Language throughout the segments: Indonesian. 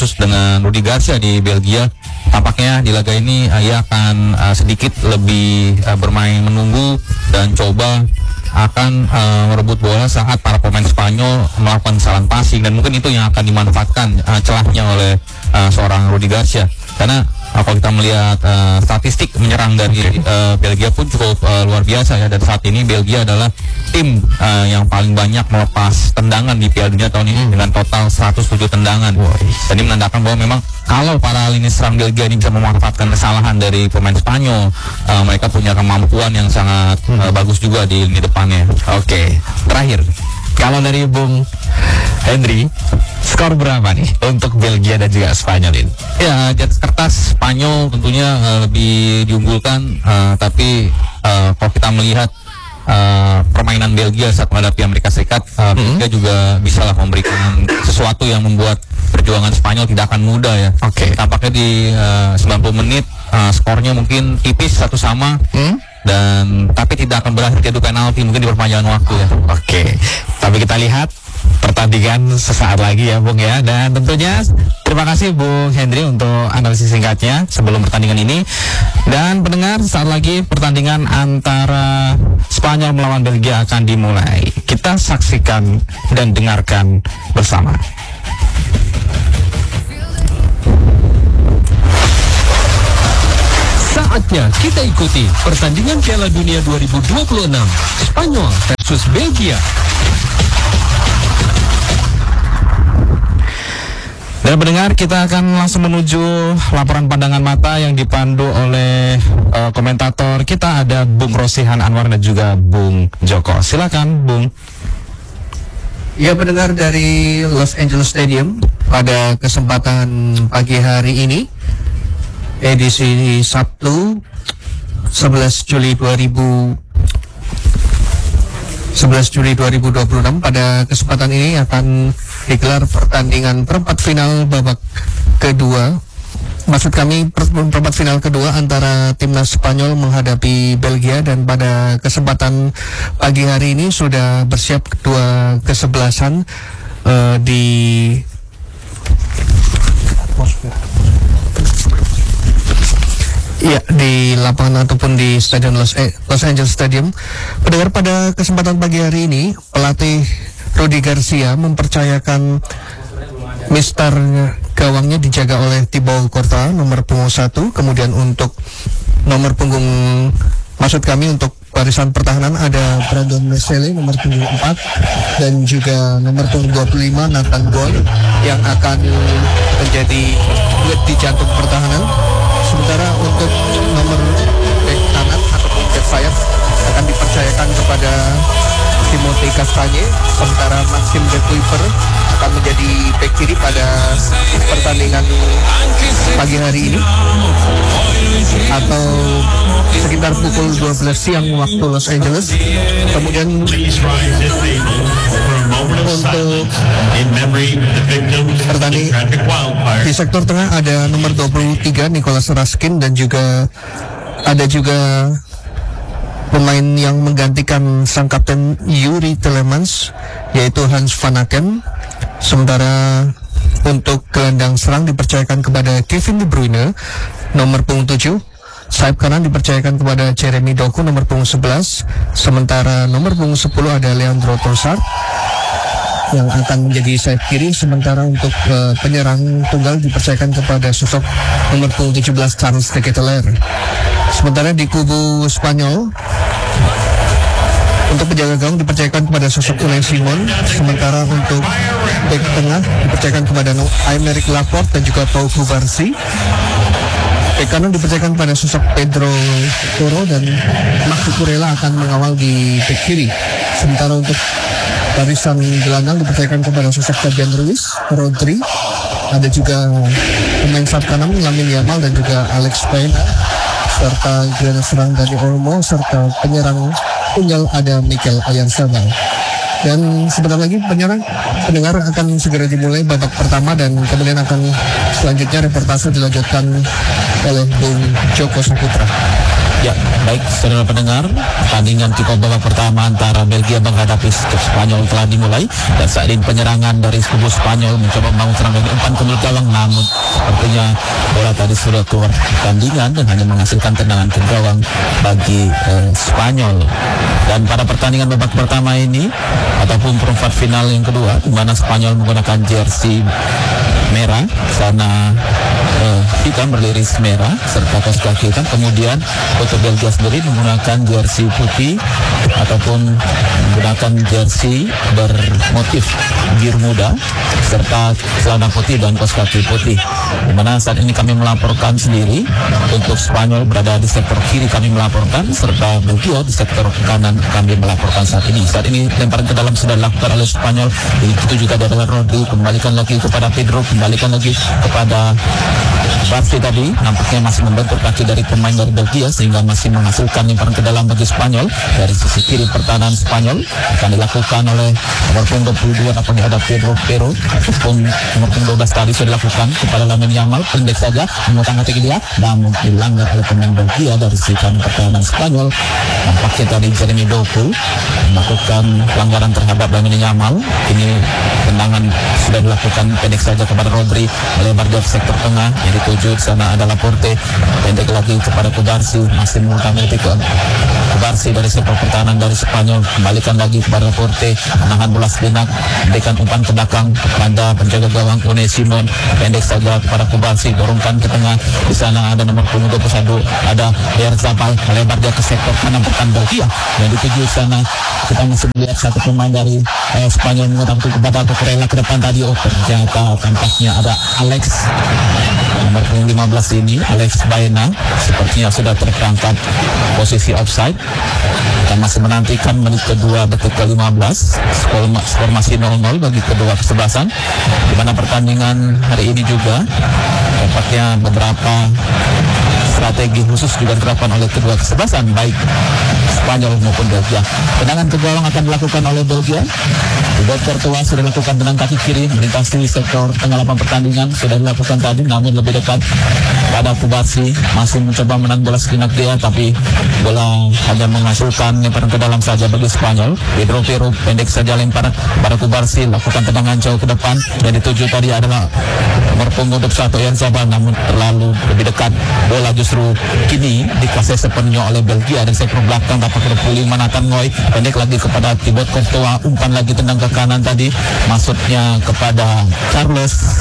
khusus dengan Rudi Garcia di Belgia. Tampaknya di laga ini ia akan sedikit lebih bermain menunggu dan coba akan merebut bola saat para pemain Spanyol melakukan kesalahan passing, dan mungkin itu yang akan dimanfaatkan celahnya oleh seorang Rudi Garcia. Karena kalau kita melihat statistik menyerang dari Belgia pun cukup luar biasa ya, dan saat ini Belgia adalah tim yang paling banyak melepas tendangan di Piala Dunia tahun ini dengan total 107 tendangan. Dan ini menandakan bahwa memang kalau para lini serang Belgia ini bisa memanfaatkan kesalahan dari pemain Spanyol, mereka punya kemampuan yang sangat bagus juga di lini depannya. Oke, terakhir, kalau dari Bung Henry, skor berapa nih untuk Belgia dan juga Spanyol ini? Ya, di atas kertas Spanyol tentunya lebih diunggulkan, tapi kalau kita melihat permainan Belgia saat menghadapi Amerika Serikat, Belgia juga bisa lah memberikan sesuatu yang membuat perjuangan Spanyol tidak akan mudah ya. Tampaknya di 90 menit skornya mungkin tipis 1-1, dan tapi tidak akan berakhir jatuh penalti, mungkin di perpanjangan waktu ya. Tapi kita lihat pertandingan sesaat lagi ya Bung ya, dan tentunya terima kasih Bung Henry untuk analisis singkatnya sebelum pertandingan ini. Dan pendengar, saat lagi pertandingan antara Spanyol melawan Belgia akan dimulai. Kita saksikan dan dengarkan bersama. Saatnya kita ikuti pertandingan Piala Dunia 2026 Spanyol versus Belgia. Dan pendengar, kita akan langsung menuju laporan pandangan mata yang dipandu oleh komentator kita. Ada Bung Rosihan Anwar dan juga Bung Joko. Silakan Bung. Ya, pendengar, dari Los Angeles Stadium pada kesempatan pagi hari ini, edisi Sabtu 11 Juli 2026. Pada kesempatan ini akan digelar pertandingan perempat final babak kedua. Maksud kami perempat final kedua antara timnas Spanyol menghadapi Belgia, dan pada kesempatan pagi hari ini sudah bersiap kedua kesebelasan di lapangan ataupun di Stadion Los Angeles Stadium. Pendengar, pada kesempatan pagi hari ini pelatih Rudi Garcia mempercayakan mister gawangnya dijaga oleh Thibaut Courtois nomor punggung 1, kemudian untuk nomor punggung, maksud kami untuk barisan pertahanan ada Brandon Mesele nomor punggung 4, dan juga nomor punggung 25 Nathan Gol yang akan menjadi lead di jantung pertahanan. Sementara untuk nomor back kanan ataupun back sayap akan dipercayakan kepada Timothée Castagne, sementara Maxime de Kuyper akan menjadi back kiri pada pertandingan pagi hari ini, atau sekitar pukul 12 siang waktu Los Angeles. Kemudian untuk pertandingan di sektor tengah ada nomor 23 Nicolas Raskin, dan juga ada pemain yang menggantikan sang kapten Yuri Telemans, yaitu Hans van Aken. Sementara untuk gelandang serang dipercayakan kepada Kevin De Bruyne nomor punggung 7. Sayap kanan dipercayakan kepada Jeremy Doku nomor punggung 11. Sementara nomor punggung 10 ada Leandro Trossard yang akan menjadi sayap kiri. Sementara untuk penyerang tunggal dipercayakan kepada sosok nomor punggung 17 Charles de Ketelaere. Sementara di kubu Spanyol, untuk penjaga gawang dipercayakan kepada sosok Unai Simon. Sementara untuk bek tengah dipercayakan kepada Aymeric Laporte dan juga Pau Cubarsí. Bek kanan dipercayakan kepada sosok Pedro Porro, dan Max Cucurella akan mengawal di bek kiri. Sementara untuk barisan gelandang dipercayakan kepada sosok Fabian Ruiz, Rodri, ada juga pemain sayap kanan Lamine Yamal dan juga Alex Payne, serta gelandang serang dari Olmo, serta penyerang tunggal ada Mikel Oyarzabal. Dan sebentar lagi pendengar akan segera dimulai babak pertama, dan kemudian akan selanjutnya reportase dilanjutkan oleh Bung Joko Saputra. Ya, baik saudara pendengar, pertandingan kick-off babak pertama antara Belgia menghadapi Spanyol telah dimulai, dan saat ini penyerangan dari kubu Spanyol mencoba membangun serangan di umpan ke gawang, namun sepertinya bola tadi sudah keluar pertandingan dan hanya menghasilkan tendangan ke gawang bagi Spanyol. Dan pada pertandingan babak pertama ini ataupun perempat final yang kedua, di mana Spanyol menggunakan jersey merah, sana hitam berliris merah serta kaos kaki hitam. Kemudian untuk Belgia sendiri menggunakan jersey putih ataupun menggunakan jersey bermotif biru muda serta celana putih dan kaos kaki putih. Dimana saat ini kami melaporkan sendiri untuk Spanyol berada di sektor kiri kami melaporkan, serta Belgia di sektor kanan kami melaporkan saat ini. Saat ini lemparan ke dalam sudah dilakukan oleh Spanyol. Itu juga adalah Rodri, kembalikan lagi kepada Pedro, kembalikan lagi kepada Barsi tadi, nampaknya masih membentur kaki dari pemain dari Belgia sehingga masih menghasilkan lemparan ke dalam bagi Spanyol. Dari sisi kiri pertahanan Spanyol akan dilakukan oleh nomor punggung 22 apalagi ada Pedro ataupun nomor punggung 12 tadi sudah dilakukan kepada Lamine Yamal, pendek saja memotong kaki dia, namun dilanggar oleh pemain Belgia dari sisi kanan pertahanan Spanyol. Nampaknya tadi Jeremy Doku melakukan pelanggaran terhadap Lamine Yamal. Ini tendangan sudah dilakukan pendek saja kepada Rodri, melebar dari sektor tengah, jadi tujuh di sana adalah Porte, pendek lagi kepada Kubarsi, masih mengutamakan Kubarsi dari sektor pertahanan dari Spanyol, kembalikan lagi kepada Porte, menahan bola sejenak, memberikan umpan ke belakang kepada penjaga gawang Unai Simon, pendek saja kepada Kubarsi, dorongkan ke tengah, di sana ada nomor punggung 21, ada Oyarzabal, melebar dia ke sektor kanan pertahanan Belgia, dan dituju di sana kita masih melihat satu pemain dari Spanyol mengutamakan kepada Cucurella ke depan tadi. Ternyata tampaknya ada Alex nomor 15 ini, Alex Baena, sepertinya sudah terperangkap posisi offside. Kita masih menantikan menit kedua detik ke-15, skor masih 0-0 bagi kedua kesebelasan, di mana pertandingan hari ini juga tampaknya beberapa strategi khusus juga diterapkan oleh kedua kesebelasan baik Spanyol maupun Belgia. Tendangan ke gawang akan dilakukan oleh Belgia. Thibaut Courtois sudah dilakukan tendangan kaki kiri melintasi sektor tengah lapangan pertandingan, sudah dilakukan tadi, namun lebih dekat pada Kubarsi, masih mencoba menahan bola sejenak dia, tapi bola hanya menghasilkan lemparan ke dalam saja bagi Spanyol. Pedro pendek saja lemparan pada Kubarsi, lakukan tendangan jauh ke depan, yang dituju tadi adalah nomor punggung 21 Oyarzabal, namun terlalu lebih dekat. Bola justru kini dikasih sepenuhnya oleh Belgia dari sektor belakang, dapat berpulih Nathan Ngoy, pendek lagi kepada Thibaut Courtois, umpan lagi tendang ke kanan tadi, maksudnya kepada Carlos,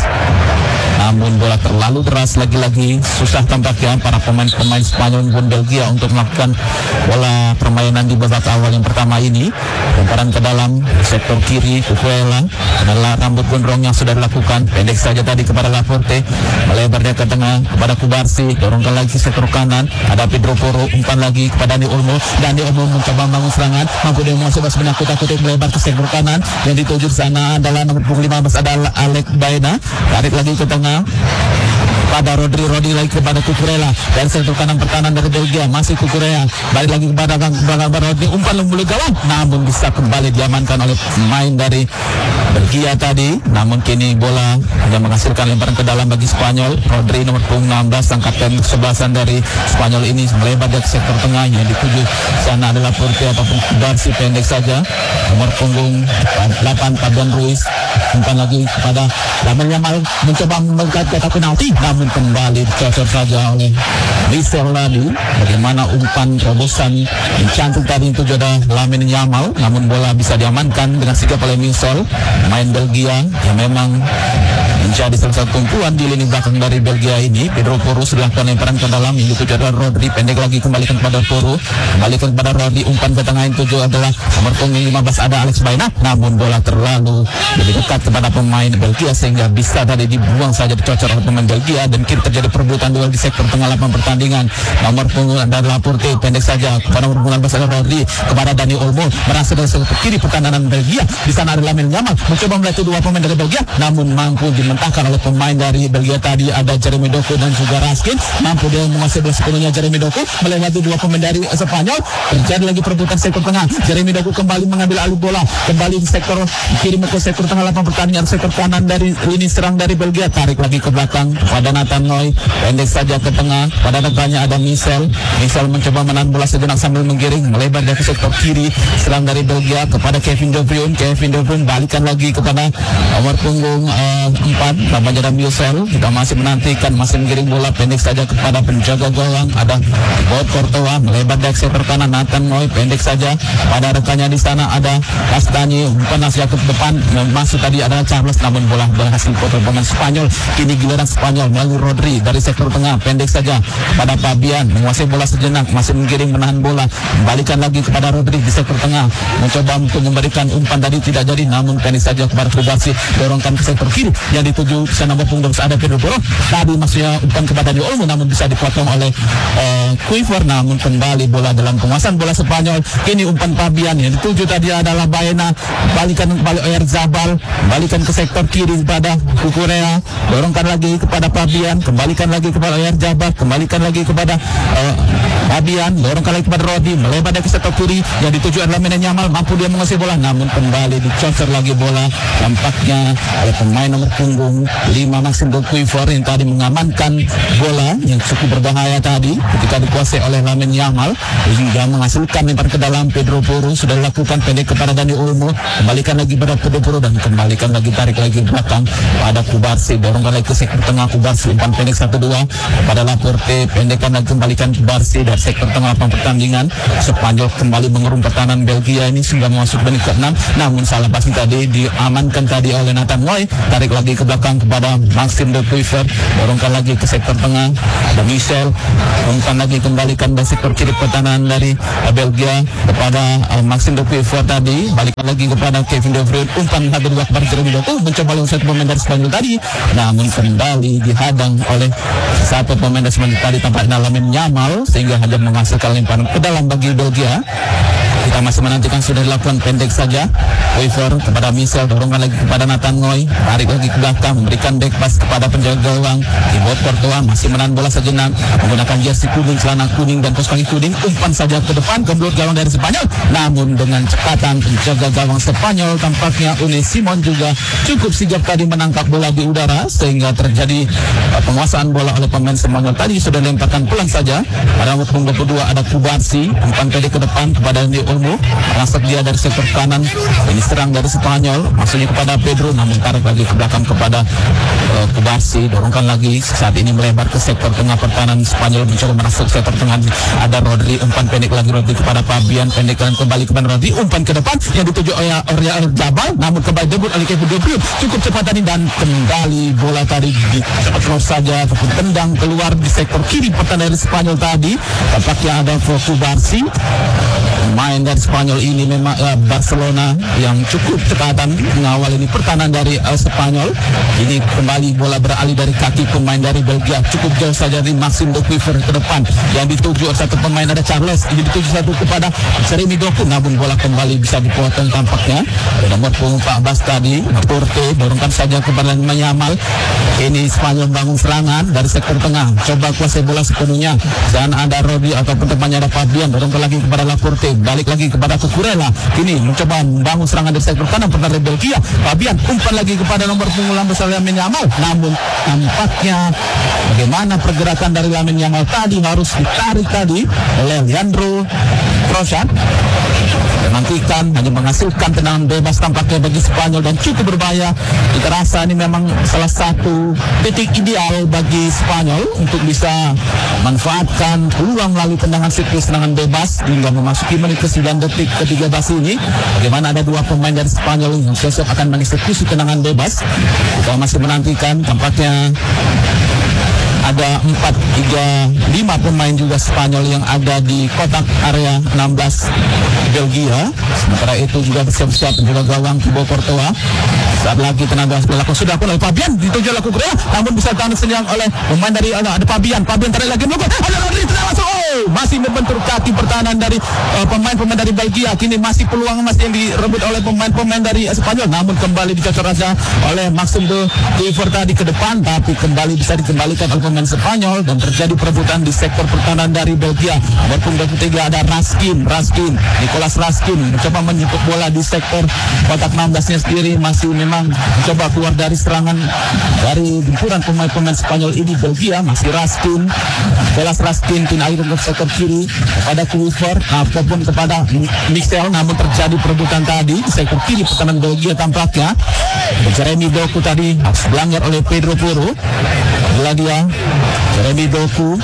namun bola terlalu deras, lagi-lagi susah tampaknya para pemain-pemain Spanyol maupun Belgia untuk melakukan bola permainan di babak awal yang pertama ini. Lemparan ke dalam sektor kiri Cucurella adalah rambut gondrong yang sudah dilakukan, pendek saja tadi kepada Laporte, melebar dia ke tengah kepada Kubarsi, dorongkan lagi sektor kanan, ada Pedro Porro, umpan lagi kepada Dani Olmo, Dani Olmo mencoba membangun serangan, mampu dia mencoba sebenarnya kutak-kutik melebar ke sektor kanan, yang dituju sana adalah nomor punggung 15 adalah Alex Baena, tarik lagi ke tengah pada Rodri lagi kepada Cucurella, dan sektor kanan pertahanan dari Belgia masih Cucurella, balik lagi kepada Rodri, umpan lembulu gawang, namun bisa kembali diamankan oleh pemain dari Belgia tadi. Namun kini bola hanya menghasilkan lemparan ke dalam bagi Spanyol. Rodri nomor punggung 16 sang kapten kesebelasan dari Spanyol ini melebar dari sektor tengah, yang dituju sana adalah Porte ataupun Barsi, pendek saja nomor punggung 8 Fabian Ruiz, umpan lagi kepada Lamine Yamal, mencoba mengangkat kotak penalti, namun kembali dicocor saja oleh Michel Ladi. Bagaimana umpan terobosan yang cantik tadi itu juga Lamine Yamal, namun bola bisa diamankan dengan sigap oleh Michel, main Belgia yang memang menjadi salah satu tumpuan di lini belakang dari Belgia ini. Pedro Porro sudah melakukan lemparan ke dalam, yang dituju adalah Rodri, pendek lagi kembalikan kepada Porro, kembalikan kepada Rodri, umpan ke tengah yang tuju adalah nomor punggung 15 ada Alex Baena, namun bola terlalu lebih dekat kepada pemain Belgia sehingga bisa tadi dibuang saja, dicocor oleh pemain Belgia, dan kini terjadi perebutan duel di sektor tengah lapangan pertandingan. Nomor punggung adalah Porte, pendek saja kepada nomor punggung 16 adalah Rodri, kepada Dani Olmo, merasa dari sektor kiri pertahanan Belgia, di sana ada Lamine Yamal, mencoba melihat dua pemain dari Belgia, namun mampu dimentahkan oleh pemain dari Belgia tadi, ada Jeremy Doku dan juga Raskin. Mampu dia menguasai bola sepenuhnya Jeremy Doku melewati dua pemain dari Spanyol. Terjadi lagi perebutan sektor tengah. Jeremy Doku kembali mengambil alih bola, kembali di sektor kiri ke sektor tengah lapangan pertandingan, sektor kanan dari lini serang dari Belgia. Tarik lagi ke belakang pada Nathan Noy, pendek saja ke tengah. Pada depannya ada Michel mencoba menahan bola sejenak sambil menggiring, melebar dari sektor kiri serang dari Belgia kepada Kevin De Bruyne. Balikan lagi kepada nomor punggung 4 namanya ada Michel. Kita masih menantikan, masih menggiring bola pendek saja kepada penjaga gawang, ada Thibaut Courtois, melebar dari sektor kanan. Nathan Noy pendek saja pada rekannya di sana, ada Castagne, umpan nasihat ke depan, masuk tadi adalah Charles, namun bola berhasil potong pemain Spanyol. Kini giliran Spanyol melalui Rodri dari sektor tengah, pendek saja pada Fabian, menguasai bola sejenak, masih menggiring menahan bola, kembalikan lagi kepada Rodri di sektor tengah, mencoba untuk memberikan umpan tadi tidak jadi, namun pendek saja kepada Kubarsi, dorongkan ke sektor kiri yang dituju bisa nomor punggung ada Pedro Porro. Tadi maksudnya umpan kepada Dani Olmo, namun bisa dipotong oleh Kuiver, namun kembali bola dalam penguasaan bola Spanyol. Kini umpan Fabian yang dituju tadi adalah Baena, balikan kembali Oyarzabal, balikan ke sektor kiri kepada Kukurea, dorongkan lagi kepada Fabian, kembalikan lagi kepada Oyarzabal, kembalikan lagi kepada Fabian, dorongkan lagi kepada Rodi, melebar dari sektor kiri yang dituju adalah Lamine Yamal, mampu dia menguasai bola, namun kembali diconsor lagi bola tampaknya oleh pemain nomor punggung 5 Maxime de Kuiver yang tadi mengamankan bola yang cukup berbahaya tadi ketika dikuasai oleh Lamine Yamal hingga menghasilkan lempar ke dalam. Pedro Porro sudah lakukan pendek kepada Dani Olmo, kembalikan lagi pada Pedro Porro dan kembalikan lagi, tarik lagi belakang pada Kubarsi, dorongkan lagi ke sektor tengah Kubarsi, umpan pendek 1-2 kepada Laporte, pendekkan lagi kembalikan Kubarsi dari sektor tengah lapangan pertandingan. Spanyol kembali mengurung pertahanan Belgia ini sehingga masuk menit ke-6, namun salah passing tadi diamankan tadi oleh Nathan Noy, tarik lagi ke belakang kepada Maxime de Kuiver, dorongkan lagi ke sektor tengah ada Michel, dorongkan lagi kembalikan dari sektor kiri pertahanan dari Belgia kepada Maxime de Kuiver tadi, balikan lagi kepada Kevin De Bruyne, umpan 1-2 kepada Jeremy Doku, mencoba longsat pemain dari Spanyol tadi, namun kembali dihadang oleh satu pemain dari Spanyol tadi, tampaknya Lamine Yamal, sehingga hanya menghasilkan lemparan ke dalam bagi Belgia. Kita masih menantikan, sudah dilakukan pendek saja Kuiver kepada Michel, dorongkan lagi kepada Nathan Noy, tarik lagi ke belakang, memberikan back pass kepada penjaga gawang Thibaut Courtois, masih menahan bola sejenak menggunakan jersey kuning, celana kuning dan kaos kaki kuning, umpan saja ke depan ke mulut gawang dari Spanyol, namun dengan cekatan penjaga gawang Spanyol tampaknya Unai Simon juga cukup sigap tadi menangkap bola di udara sehingga terjadi penguasaan bola oleh pemain Spanyol tadi. Sudah lemparkan pulang saja pada nomor 22 ada Kubarsi, umpan pendek ke depan kepada Dani Olmo, merangsak dia dari sektor kanan, ini serang dari Spanyol, maksudnya kepada Pedro, namun tarik lagi ke belakang kepada Kubarsi, dorongkan lagi, saat ini melebar ke sektor tengah pertahanan Spanyol, mencoba merasuk sektor tengah, ada Rodri, umpan pendek lagi Rodri kepada Fabian, pendek kembali kepada Rodri, umpan ke depan yang dituju Oyarzabal, namun kembali debut oleh Kevin De Bruyne, cukup cepat tadi dan kembali bola tadi terus saja ataupun tendang keluar di sektor kiri pertahanan dari Spanyol tadi. Tampaknya ada Kubarsi, main dari Spanyol ini memang Barcelona yang cukup cekatan mengawal ini pertahanan dari Spanyol. Ini kembali bola beralih dari kaki pemain dari Belgia, cukup jauh saja di Maxime de Kuiver ke depan yang dituju satu pemain ada Charles, ini dituju satu kepada Jeremy Doku, namun bola kembali bisa dipotong tampaknya nomor punggung 14 tadi Laporte, dorongkan saja kepada Yamal. Ini Spanyol membangun serangan dari sektor tengah, coba kuasai bola sepenuhnya dan ada Rodri ataupun temannya ada Fabian, dorongkan lagi kepada Laporte, balik lagi kepada Cucurella, ini mencoba membangun serangan dari sektor kanan pertahanan Belgia. Fabian umpan lagi kepada nomor punggung 16 Lamine Yamal, namun tampaknya bagaimana pergerakan dari Lamine Yamal tadi harus ditarik tadi oleh Leandro Trossard. Nantikan hanya menghasilkan tendangan bebas tampaknya bagi Spanyol dan cukup berbahaya. Kita rasa ini memang salah satu titik ideal bagi Spanyol untuk bisa manfaatkan peluang melalui tendangan siklus tendangan bebas hingga memasuki menit ke-9 detik ke-13 ini. Bagaimana ada dua pemain dari Spanyol yang besok akan mengeksekusi tendangan bebas. Kita masih menantikan, tampaknya ada 4, 3, 5 pemain juga Spanyol yang ada di kotak area 16 Belgia. Sementara itu juga bersiap-siap penjaga gawang Thibaut Courtois. Saat lagi tenaga dilakukan sudah pun oleh Fabian, dituju laku Korea, namun bisa tahan senyang oleh pemain dari ada Fabian tarik lagi melakukan ada Rodri, tidak masuk. masih membentur kaki pertahanan dari pemain-pemain dari Belgia. Kini masih peluang masih yang direbut oleh pemain-pemain dari Spanyol, namun kembali dicocor saja oleh Maxim de Kluivert tadi ke depan, tapi kembali bisa dikembalikan oleh pemain Spanyol dan terjadi perebutan di sektor pertahanan dari Belgia. Nomor punggung 23 ada Nicolas Raskin mencoba menjemput bola di sektor kotak 16-nya sendiri, masih memang mencoba keluar dari serangan dari gempuran pemain-pemain Spanyol ini. Belgia masih Nicolas Raskin kini ke sektor kiri kepada Kluivert ataupun kepada Michel, namun terjadi perebutan tadi di sektor kiri pertahanan Belgia tampaknya. Jeremy Doku tadi dilanggar oleh Pedro Porro. Jeremy Doku,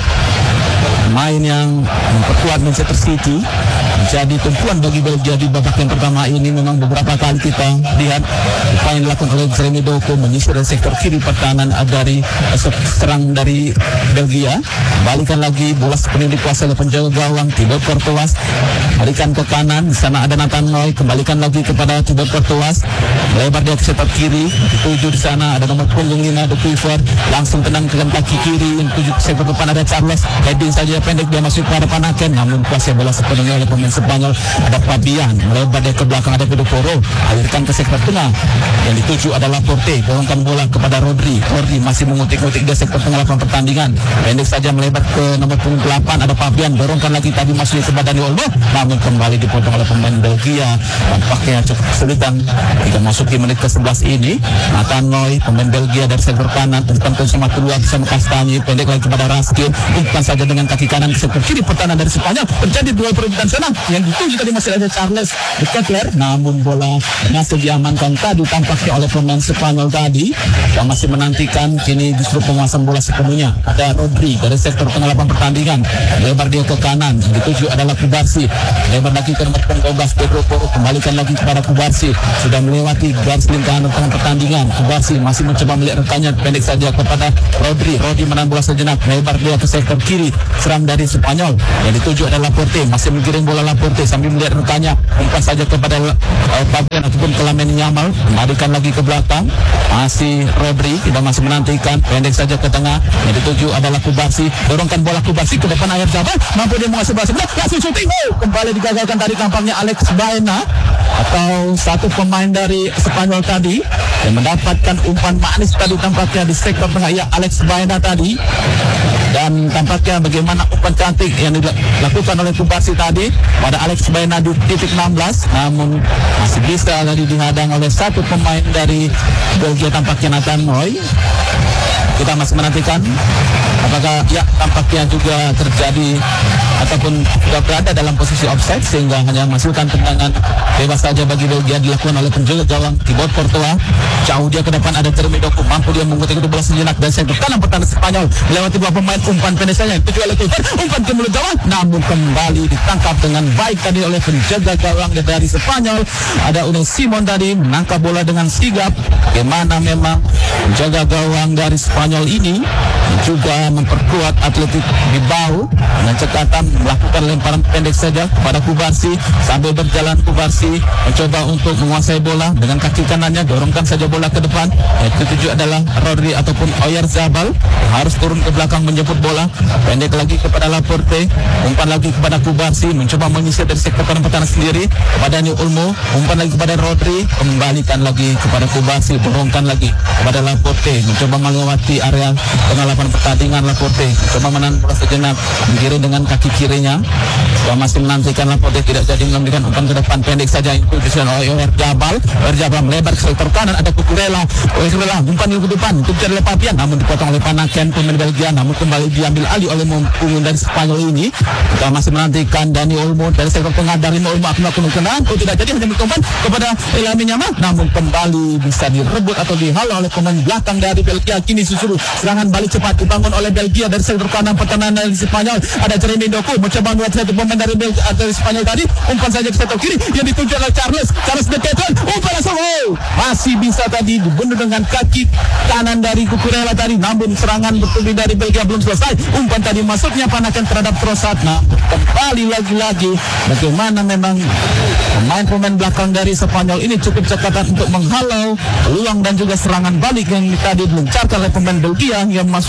pemain yang memperkuat Manchester City, menjadi tumpuan bagi Belgia di babak yang pertama ini. Memang beberapa kali kita lihat upaya yang dilakukan oleh Jeremy Doku menyisir dari sektor kiri pertahanan dari serang dari Belgia. Balikan lagi bola sepenuhnya dikuasai oleh penjaga gawang Thibaut Courtois, balikan ke kanan, di sana ada Nathan Roy, kembalikan lagi kepada Thibaut Courtois, melebar dia ke sektor kiri, dituju di sana ada nomor punggung 5 De Kluivert, langsung tenang ke kaki kiri, yang tuju ke sektor depan ada Charles, heading saja pendek dia masuk ke hadapan Aken, namun kuasai bola sepenuhnya oleh pemain Spanyol. Ada Fabian, melebar dia ke belakang ada Pedro Porro, alirkan ke sektor tengah, yang dituju adalah Laporte, dorongkan bola kepada Rodri masih mengutik-utik di sektor tengah lapangan pertandingan, pendek saja melebar ke nomor punggung 8 ada Fabian, dorongkan lagi tadi masuk kepada Dani Olmo, namun kembali dipotong oleh pemain Belgia. Tampaknya cukup kesulitan jika masuki menit ke-11 ini. Nathan Roy, pemain Belgia dari sektor kanan, umpan sama keluar bersama Kastanye, pendek lagi kepada Raskin, umpan saja dengan kaki kanan ke sektor kiri pertahanan dari Spanyol. Terjadi dua perebutan senang yang dituju tadi masih ada Charles de Ketelaere, namun bola masih diamankan tadi tampaknya oleh pemain Spanyol tadi yang masih menantikan. Kini justru penguasaan bola sepenuhnya ada Rodri dari sektor tengah lapangan pertandingan, lebar dia ke kanan, yang dituju adalah Kubarsi, lebar lagi ke nomor punggung 12 Pedro Porro, kembalikan lagi kepada Kubarsi, sudah melewati garis lingkaran tengah pertandingan. Kubarsi masih mencoba melihat rekannya, pendek saja kepada Rodri menahan bola sejenak, lebar dia ke sektor kiri, serang dari Spanyol, yang dituju adalah Laporte, masih menggiring bola Laporte sambil melihat rekannya, umpan saja kepada Fabian ataupun ke Lamine Yamal, kembalikan lagi ke belakang, masih Rodri, kita masih menantikan, pendek saja ke tengah, yang dituju adalah Kubarsi, dorongkan bola Kubarsi ke depan Ayer Zabal, mampu dia menguasai bola sebelah, langsung shooting, kembali digagalkan tadi tampaknya Alex Baena atau satu pemain dari Spanyol tadi yang mendapatkan umpan manis tadi tampaknya di sektor tengah, ya Alex Baena tadi. Dan tampaknya bagaimana umpan cantik yang dilakukan oleh Kubarsi tadi pada Alex Baena di titik 16, namun masih bisa tadi dihadang oleh satu pemain dari Belgia tampaknya Nathan Roy. Kita masih menantikan apakah ya tampaknya juga terjadi ataupun sudah berada dalam posisi offside sehingga hanya menghasilkan tendangan bebas saja bagi Belgia dilakukan oleh penjaga gawang Thibaut Courtois. Jauh dia ke depan ada Jeremy Doku, mampu dia mengutik bola sejenak dan sektor kanan pertahanan Spanyol melewati dua pemain, umpan pendek saja yang tuju oleh Kluivert, umpan ke mulut gawang, namun kembali ditangkap dengan baik tadi oleh penjaga gawang dari Spanyol. Ada Unai Simon tadi menangkap bola dengan sigap. Bagaimana memang penjaga gawang dari Spanyol ini juga memperkuat atletik di bahu dengan cekatan melakukan lemparan pendek saja kepada Kubarsi. Sambil berjalan Kubarsi mencoba untuk menguasai bola dengan kaki kanannya, dorongkan saja bola ke depan. Yang ketujuh adalah Rodri ataupun Oyer Zabal, harus turun ke belakang menjemput bola, pendek lagi kepada Laporte, umpan lagi kepada Kubarsi, mencoba menyisir dari sektor kanan pertahanan sendiri kepada Dani Olmo, umpan lagi kepada Rodri, kembalikan lagi kepada Kubarsi, dorongkan lagi kepada Laporte, mencoba melewati area tengah lapangan pertandingan. Laporte coba menahan bola sejenak, menggiring dengan kaki kirinya, sudah masih menantikan Laporte, tidak jadi mengambilkan umpan ke depan, pendek saja itu disusun oleh Oyer Zabal melebar ke sektor kanan, ada Cucurella, umpan ke depan untuk cari oleh Fabian, namun dipotong oleh Panaken pemain Belgia, namun kembali diambil alih oleh pemain dari Spanyol ini. Kita masih menantikan Dani Olmo dari sektor tengah, dari Olmo akan melakukan kenaan, tidak jadi hanya berumpan kepada Lamine Yamal, namun kembali bisa direbut atau dihalau oleh pemain belakang dari Belgia. Kini susul serangan balik cepat dibangun oleh Belgia dari sektor kanan pertahanan dari Spanyol, ada Jeremy Doku mencoba membuat satu pemain dari Spanyol tadi, umpan saja ke sektor kiri yang dituju oleh Charles de Ketelaere, umpan langsung masih bisa tadi dibunuh dengan kaki kanan dari Cucurella tadi, namun serangan bertubi dari Belgia belum selesai, umpan tadi masuknya Panaken terhadap Trossard. Nah, kembali lagi-lagi bagaimana memang pemain-pemain belakang dari Spanyol ini cukup cekatan untuk menghalau peluang dan juga serangan balik yang tadi dilancarkan oleh pemain Belgia yang masuk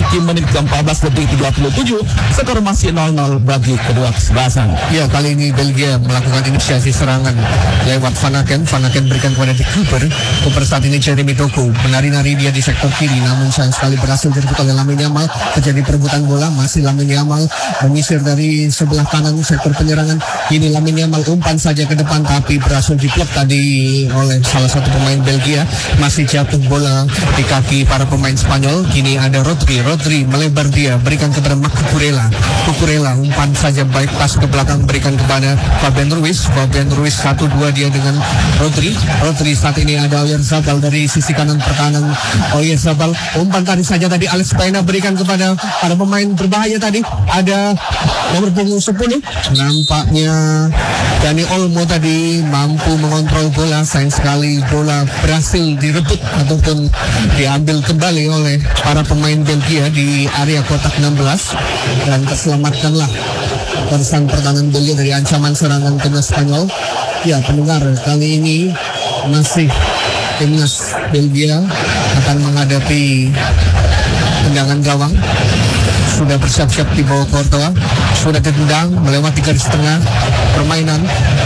memasuki menit ke-14 lebih 37, skor masih 0-0 bagi kedua kesebelasan. Ya, kali ini Belgia melakukan inisiasi serangan lewat Van Aken. Van Aken berikan kepada Dick Cooper. Cooper saat ini Jeremy Doku menari-nari dia di sektor kiri, namun sayang sekali berhasil direbut oleh Lamine Yamal. Terjadi perebutan bola, masih Lamine Yamal menyisir dari sebelah kanan sektor penyerangan. Kini Lamine Yamal umpan saja ke depan, tapi berhasil diblok tadi oleh salah satu pemain Belgia. Masih jatuh bola di kaki para pemain Spanyol. Kini ada Rodri melebar dia, berikan kepada Marc Cucurella, umpan saja baik pas ke belakang, berikan kepada Fabian Ruiz 1-2 dia dengan Rodri saat ini ada Oyarzabal dari sisi kanan pertahanan. Oyarzabal umpan tadi saja tadi Alex Baena berikan kepada para pemain berbahaya tadi, ada nomor punggung 10 nampaknya Dani Olmo tadi mampu mengontrol bola. Sayang sekali bola berhasil direbut ataupun diambil kembali oleh para pemain Belgia di area kotak 16 dan terselamatkanlah barisan pertahanan Belgia dari ancaman serangan timnas Spanyol. Ya pendengar, kali ini masih timnas Belgia akan menghadapi tendangan gawang. Sudah bersiap-siap di bawah Courtois, sudah ditendang melewati garis tengah permainan.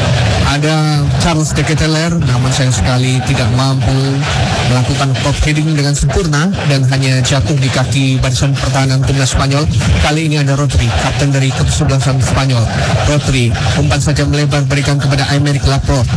Ada Charles de Ketelaere, namun sayang sekali tidak mampu melakukan top heading dengan sempurna dan hanya jatuh di kaki barisan pertahanan timnas Spanyol. Kali ini ada Rodri, kapten dari kesebelasan Spanyol. Rodri umpan saja melebar, berikan kepada Aymeric Laporte.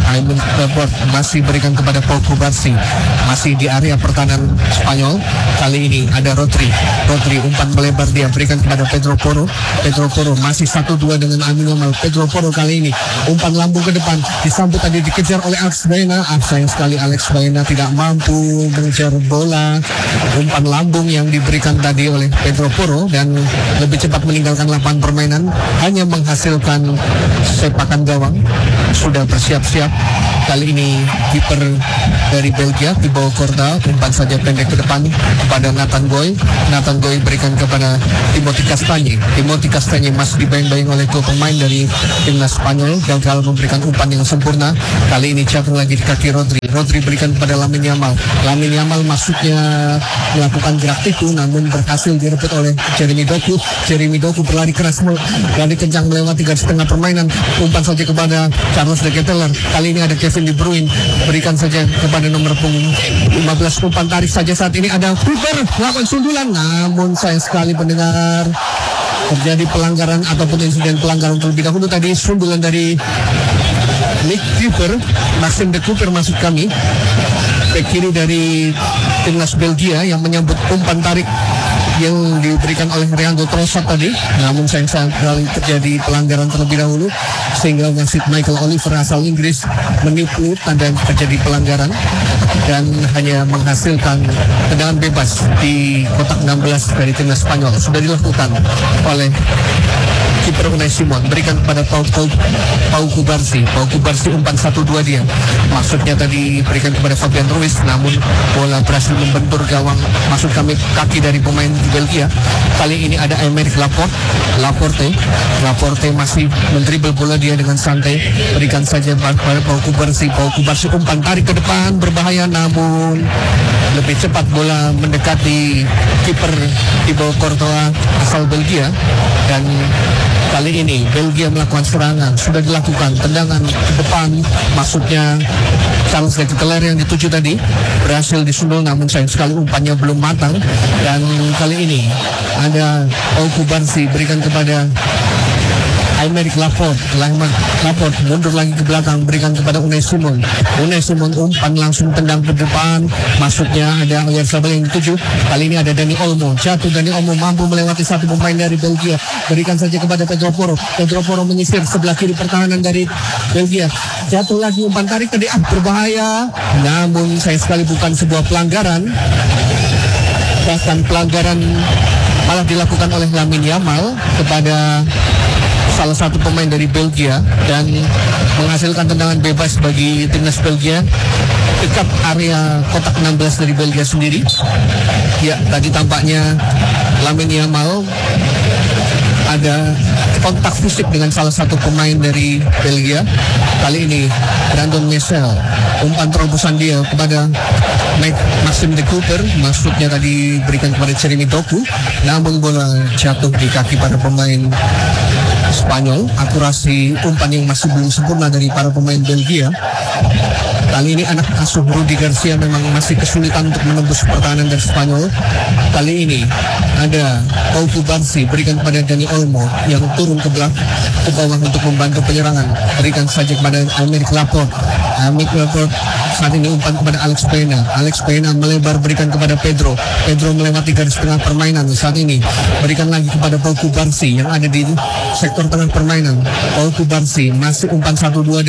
Masih berikan kepada Pau Cubarsí, masih di area pertahanan Spanyol. Kali ini ada Rodri umpan melebar dia, berikan kepada Pedro Porro masih 1-2 dengan Lamine Yamal. Pedro Porro kali ini umpan lambung ke depan, disambut tadi, dikejar oleh Alex Baena. Sayang sekali Alex Baena tidak mampu mengejar bola. Umpan lambung yang diberikan tadi oleh Pedro Porro dan lebih cepat meninggalkan lapangan permainan, hanya menghasilkan sepakan gawang. Sudah bersiap-siap kali ini kiper dari Belgia di bawah Courtois, umpan saja pendek ke depan kepada Nathan Goy berikan kepada Timothy Castagne masih dibayang-bayang oleh dua pemain dari timnas Spanyol, gagal memberikan umpan yang sempurna. Kali ini jatuh lagi di kaki Rodri berikan kepada Lamine Yamal masuknya melakukan gerak tipu, namun berhasil direbut oleh Jeremy Doku berlari keras, berlari kencang melewati garis tengah permainan, umpan saja kepada Charles de Ketelaere. Kali ini ada Kevin De Bruyne, berikan saja kepada nomor punggung 15, umpan tarik saja saat ini ada Cooper melakukan sundulan, namun sayang sekali pendengar terjadi pelanggaran ataupun insiden pelanggaran terlebih dahulu tadi. Sundulan dari Nick Cooper, Maxime de Cooper maksud kami, bek kiri dari timnas Belgia yang menyambut umpan tarik yang diberikan oleh Leandro Trossard tadi. Namun sayang sekali terjadi pelanggaran terlebih dahulu sehingga wasit Michael Oliver asal Inggris menipu tanda terjadi pelanggaran dan hanya menghasilkan tendangan bebas di kotak 16 dari timnas Spanyol. Sudah dilakukan oleh kiper Unai Simon, berikan kepada Pau Cubarsí umpan 1-2 dia, maksudnya tadi berikan kepada Fabian Ruiz, namun bola berhasil membentur gawang, maksud kami kaki dari pemain Belgia. Kali ini ada Aymeric Laporte masih mendribble bola dia dengan santai, berikan saja kepada Pau Cubarsí umpan tarik ke depan berbahaya, namun lebih cepat bola mendekati kiper di bawah Courtois asal Belgia. Dan kali ini Belgia melakukan serangan, sudah dilakukan tendangan ke depan, maksudnya Charles de Ketelaere yang dituju tadi berhasil disundul, namun sayang sekali umpannya belum matang. Dan kali ini ada Pau Cubarsí berikan kepada Aymeric Laporte mundur lagi ke belakang, berikan kepada Unai Simon umpan langsung tendang ke depan, maksudnya ada Oyarzabal yang dituju. Kali ini ada Dani Olmo, Dani Olmo mampu melewati satu pemain dari Belgia, berikan saja kepada Pedro Porro menyisir sebelah kiri pertahanan dari Belgia, jatuh lagi umpan tarik tadi berbahaya, namun sayang sekali bukan sebuah pelanggaran, bahkan pelanggaran malah dilakukan oleh Lamine Yamal kepada salah satu pemain dari Belgia dan menghasilkan tendangan bebas bagi timnas Belgia dekat area kotak 16 dari Belgia sendiri. Ya, tadi tampaknya Lamine Yamal ada kontak fisik dengan salah satu pemain dari Belgia. Kali ini Brandon Messel, umpan terobosan dia kepada Maxim de Cooper, masuknya tadi berikan kepada Jeremy Doku, namun bola jatuh di kaki para pemain Spanyol. Akurasi umpan yang masih belum sempurna dari para pemain Belgia. Kali ini anak asuh Rudi Garcia memang masih kesulitan untuk menembus pertahanan dari Spanyol. Kali ini ada Pau Kubarsi berikan kepada Dani Olmo yang turun ke bawah untuk membantu penyerangan. Berikan saja kepada Aymeric Laporte. Aymeric Laporte saat ini umpan kepada Alex Pena. Alex Pena melebar berikan kepada Pedro. Pedro melewati garis tengah permainan. Saat ini berikan lagi kepada Pau Kubarsi yang ada di sektor tengah permainan. Pau Kubarsi masih umpan 1-2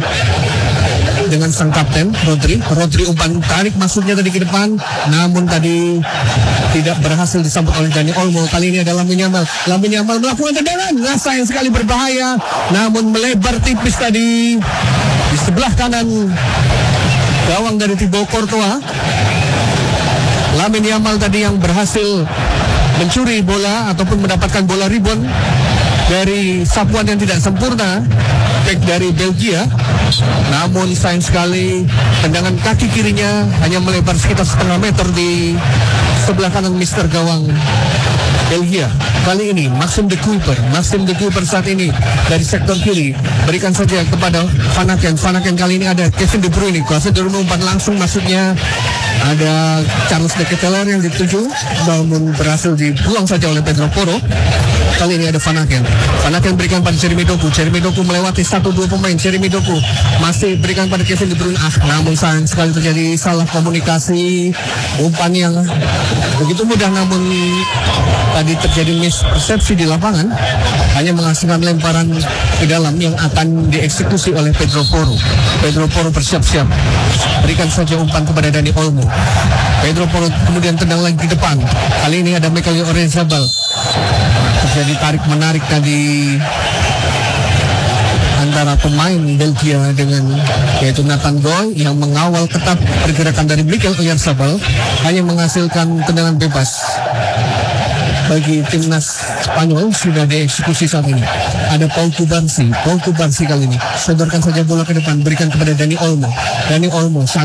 dengan sang kapten Rodri umpan tarik masuknya tadi ke depan, namun tadi tidak berhasil disambut oleh Dani Olmo. Kali ini ada Lamine Yamal melakukan tendangan, sayang sekali berbahaya, namun melebar tipis tadi di sebelah kanan gawang dari Thibaut Courtois. Lamine Yamal tadi yang berhasil mencuri bola ataupun mendapatkan bola rebound dari sapuan yang tidak sempurna back dari Belgia, namun sayang sekali tendangan kaki kirinya hanya melebar sekitar setengah meter di sebelah kanan Mister gawang Belgia. Kali ini Maxim de Cooper saat ini dari sektor kiri berikan saja kepada Van Aken kali ini ada Kevin De Bruyne, kuasa dorong umpan langsung masuknya ada Charles de Ketelaere yang dituju, namun berhasil dibuang saja oleh Pedro Porro. Kali ini ada Van Aken berikan pada Jeremy Doku melewati 1-2 pemain. Jeremy Doku masih berikan pada Kevin De Bruyne, namun sayang sekali terjadi salah komunikasi, umpan yang begitu mudah namun tadi terjadi mispersepsi di lapangan, hanya menghasilkan lemparan ke dalam yang akan dieksekusi oleh Pedro Porro bersiap-siap berikan saja umpan kepada Dani Olmo. Pedro Porro kemudian tendang lagi ke depan. Kali ini ada Mikel Oyarzabal. Terjadi tarik menarik tadi antara pemain Belgia dengan yaitu Nathan Goy yang mengawal ketat pergerakan dari Mikel Oyarzabal, hanya menghasilkan tendangan bebas bagi timnas Spanyol sudah dieksekusi saat ini. Ada Pau Kubarsi kali ini sodorkan saja bola ke depan, berikan kepada Dani Olmo